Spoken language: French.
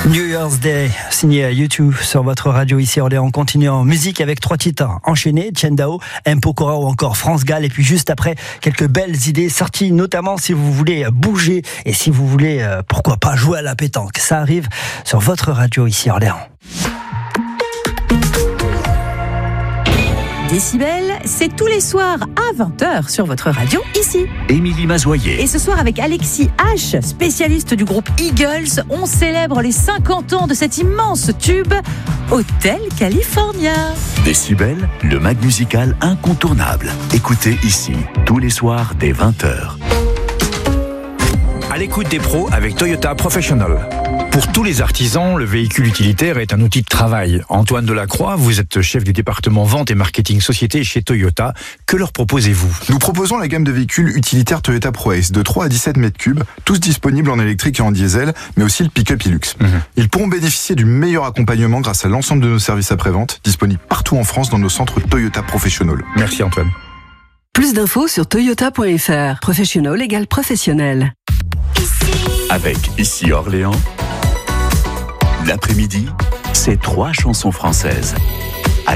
New Year's Day, signé U2 sur votre radio ici à Orléans. On continue en musique avec 3 titres enchaînés, Chendao, Mpokora ou encore France Gall. Et puis juste après, quelques belles idées sorties, notamment si vous voulez bouger et si vous voulez, pourquoi pas, jouer à la pétanque. Ça arrive sur votre radio ici à Orléans. Décibel, c'est tous les soirs à 20h sur votre radio, ici. Émilie Mazoyer. Et ce soir avec Alexis H, spécialiste du groupe Eagles, on célèbre les 50 ans de cet immense tube, Hotel California. Décibel, le mag musical incontournable. Écoutez ici, tous les soirs dès 20h. À l'écoute des pros avec Toyota Professional. Pour tous les artisans, le véhicule utilitaire est un outil de travail. Antoine Delacroix, vous êtes chef du département vente et marketing société chez Toyota. Que leur proposez-vous ? Nous proposons la gamme de véhicules utilitaires Toyota ProAce de 3 à 17 mètres cubes, tous disponibles en électrique et en diesel, mais aussi le pick-up Hilux. Ils pourront bénéficier du meilleur accompagnement grâce à l'ensemble de nos services après-vente, disponibles partout en France dans nos centres Toyota Professional. Merci Antoine. Plus d'infos sur toyota.fr. Professional égale professionnel. Avec Ici Orléans, l'après-midi, c'est 3 chansons françaises.